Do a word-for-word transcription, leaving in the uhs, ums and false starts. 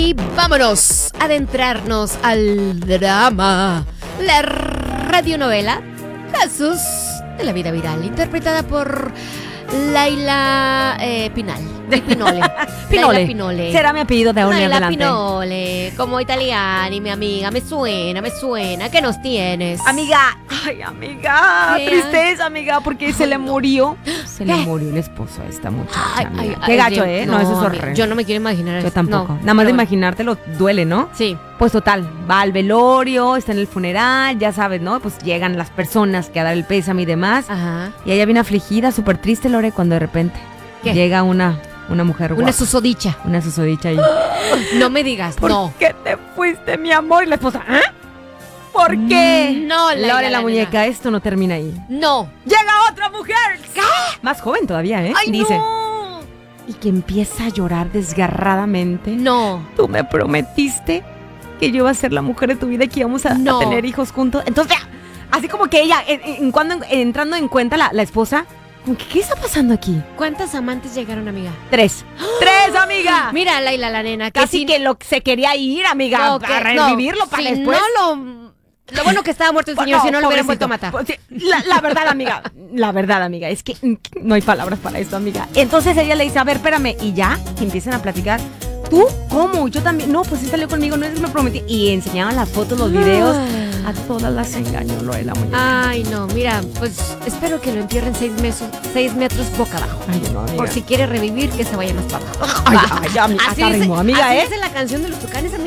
Y vámonos a adentrarnos al drama. La radionovela Jesús de la vida viral, interpretada por Laila eh, Pinal. Pinole. Pinole. Laila Pinole. Será mi apellido de ahora en Laila adelante. Pinole, como italiani, mi amiga. Me suena, me suena. ¿Qué nos tienes? Amiga, ay, amiga, ¿Qué? tristeza, amiga, porque se le no. murió. Se le ¿Qué? murió el esposo a esta muchacha, Ay, amiga. ay, Qué ay, gacho, Dios. ¿eh? No, eso es amiga, horrible. Yo no me quiero imaginar eso. Yo tampoco. No, Nada más de pero bueno. imaginártelo duele, ¿no? Sí. Pues total, va al velorio, está en el funeral, ya sabes, ¿no? Pues llegan las personas que a dar el pésame y demás. Ajá. Y ella viene afligida, súper triste, Lore, cuando de repente ¿Qué? llega una, una mujer guapa. Una susodicha. Una susodicha ahí. No me digas, ¿Por no. qué te fuiste, mi amor? Y la esposa, ¿eh? ¿Por qué? No, Laila, Lore, la la muñeca, nena. esto no termina ahí. No. ¡Llega otra mujer! ¿Qué? Más joven todavía, ¿eh? ¡Ay, Dice. no! Y que empieza a llorar desgarradamente. No. Tú me prometiste que yo iba a ser la mujer de tu vida y que íbamos a, No. a tener hijos juntos. Entonces, así como que ella, en, en cuando en- entrando en cuenta la, la esposa, como que, ¿qué está pasando aquí? ¿Cuántas amantes llegaron, amiga? Tres. ¡Tres, amiga! Mira, Laila, la nena, que Casi si- que lo se quería ir, amiga, no, para que- no, revivirlo para si después. No lo... Lo bueno que estaba muerto el señor, si no lo hubieran vuelto a matar. Pues sí, La, la verdad, amiga, la verdad, amiga, es que mm, no hay palabras para esto, amiga. Entonces ella le dice, a ver, espérame, y ya, que empiezan a platicar. ¿Tú? ¿Cómo? Yo también. No, pues sí salió conmigo, no es que me prometí. Y enseñaban las fotos, los videos. A todas las engañó, lo de la muñeca. Ay, no, mira, pues espero que lo entierren seis, mesos, seis metros boca abajo. Ay, no, amiga. Por si quiere revivir, que se vaya más para abajo. Ay, ay, amiga, Así hasta dice- rimó, amiga, así ¿eh? dice la canción de los tucanes, amiga.